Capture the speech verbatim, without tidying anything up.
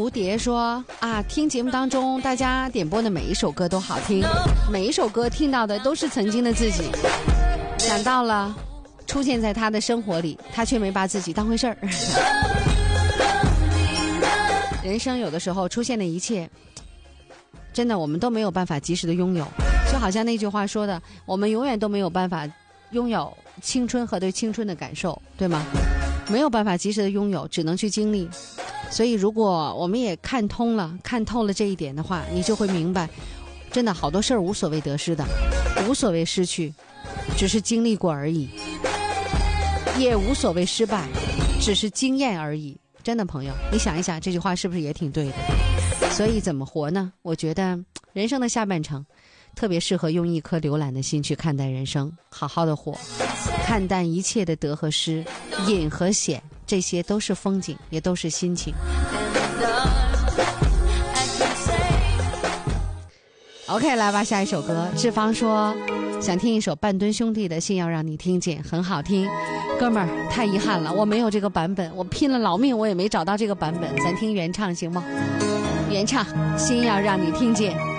蝴蝶说啊，听节目当中大家点播的每一首歌都好听，每一首歌听到的都是曾经的自己，想到了出现在他的生活里，他却没把自己当回事儿。人生有的时候出现的一切，真的我们都没有办法及时的拥有，就好像那句话说的，我们永远都没有办法拥有青春和对青春的感受，对吗？没有办法及时的拥有，只能去经历。所以如果我们也看通了看透了这一点的话，你就会明白，真的好多事儿无所谓得失的，无所谓失去，只是经历过而已，也无所谓失败，只是经验而已。真的朋友，你想一想这句话是不是也挺对的？所以怎么活呢？我觉得人生的下半程特别适合用一颗浏览的心去看待人生，好好的活，看淡一切的得和失，隐和显，这些都是风景，也都是心情。OK， 来吧，下一首歌。志芳说想听一首半吨兄弟的《信要让你听见》，很好听。哥们儿，太遗憾了，我没有这个版本，我拼了老命我也没找到这个版本，咱听原唱行吗？原唱《信要让你听见》。